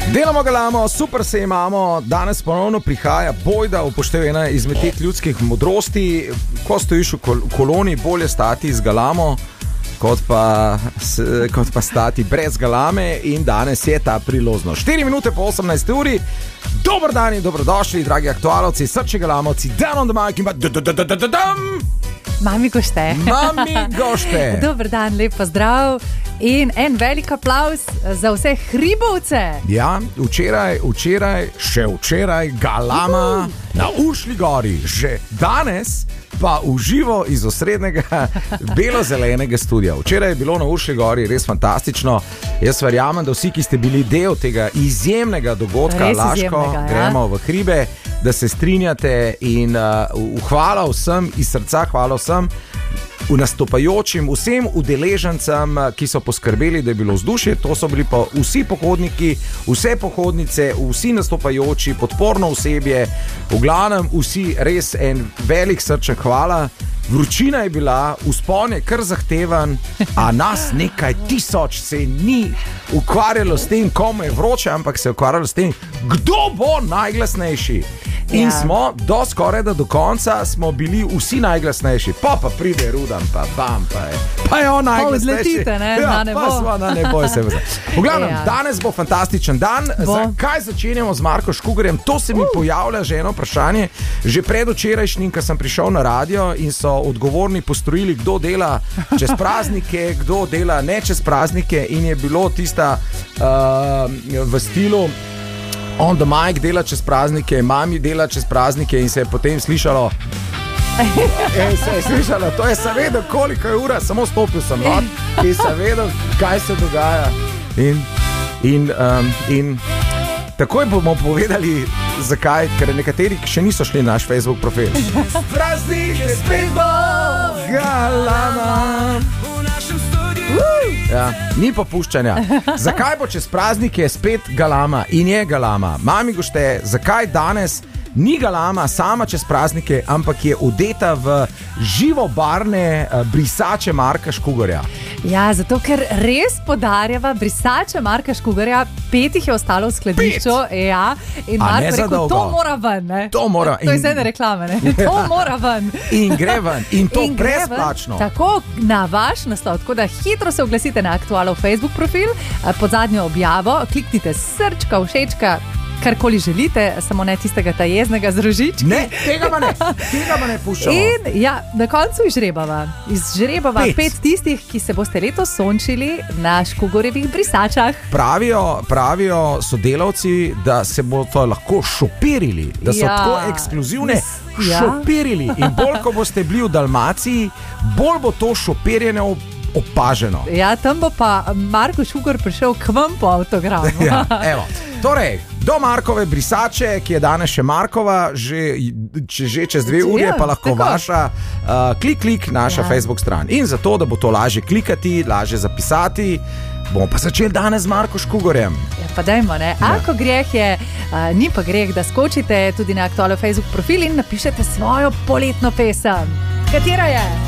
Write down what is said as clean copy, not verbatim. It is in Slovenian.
Delamo galamo, super se imamo, danes ponovno prihaja bojda upoštevena izmed teh ljudskih modrosti. Ko stojiš v koloni, bolje stati z galamo, kot pa stati brez galame, in danes je ta priložnost. 4 minute po 18 uri. Dober dan in dobrodošli, dragi aktualovci, srčni galamovci, Dan on the mic in pa Mami Gošte. Mami Gošte. Dober dan, lep pozdrav in en velik aplavz za vse hribovce. Ja, včeraj galama na Ušli gori, že danes pa v živo iz osrednjega belo-zelenega studia. Včeraj je bilo na Ušli gori res fantastično. Jaz verjamem, da vsi, ki ste bili del tega izjemnega dogodka, Laško, gremo v hribe, da se strinjate in hvala vsem, iz srca hvala vsem nastopajočim, vsem udeležencem, ki so poskrbeli, da je bilo vzdušje. To so bili pa vsi pohodniki, vse pohodnice, vsi nastopajoči, podporno osebje, v glavnem vsi, res en velik srčen hvala. Vročina je bila, vzpon je kar zahteven, a nas nekaj tisoč se ni ukvarjalo s tem, komu je vroče, ampak se je ukvarjalo s tem, kdo bo najglasnejši. In smo do skoraj do konca smo bili vsi najglasnejši. Pa pride Rudan, pa je on najglasnejši. Odletite, ne? Ja, na nebo. Pa smo na nebo. V glavnem, danes bo fantastičen dan. Zakaj začenjamo z Marko Škugerjem? To se mi pojavlja že eno vprašanje. Že predvčerajšnjim, ko sem prišel na radio in so odgovorni postrojili, kdo dela čez praznike, kdo dela ne čez praznike, in je bilo tista v stilu On the mic dela čez praznike, mami dela čez praznike, in se je potem slišalo, to je seveda, koliko je ura, samo stopil sem not in seveda, kaj se dogaja. In takoj bomo povedali, zakaj, ker nekateri še niso šli na naš Facebook profil. Praznik je spet bo galama. Ja, ni popuščanja. Zakaj bo čez praznike spet galama in je galama? Mami Gošte, zakaj danes ni galama sama čez praznike, ampak je odeta v živobarne brisače Marka Škugerja? Ja, zato ker res podarjava brisače Marka Škugerja, 5 jih je ostalo v skladišču. Ja, in Marko rekel, to mora ven, ne? To mora. To je zdaj reklame, ne? To mora ven. In gre ven. In to brezplačno. Tako na vaš naslov, tako da hitro se oglasite na Aktualov Facebook profil, pod zadnjo objavo, kliknite srčka, všečka, karkoli želite, samo ne tistega jeznega z rožički. Ne, tega pa ne puščamo. In ja, na koncu izžrebava 5 tistih, ki se boste letos sončili na Škugerjevih brisačah. Pravijo sodelavci, da se bo to lahko šopirili, da so tako ekskluzivne šopirili. In bolj, ko boste bili v Dalmaciji, bolj bo to šopirjene opaženo. Ja, tam bo pa Marko Škuger prišel k vam po avtogramu. Ja, evo. Torej, do Markove brisače, ki je danes še Markova, že čez 2 uri je pa lahko vaša, klik naša Facebook stran. In zato, da bo to lažje klikati, lažje zapisati, bomo pa začeli danes z Marko Škugerjem. Ja, pa dajmo, ne? Ako greh je, ni pa greh, da skočite tudi na Aktualov Facebook profil in napišete svojo poletno pesem. Katera je?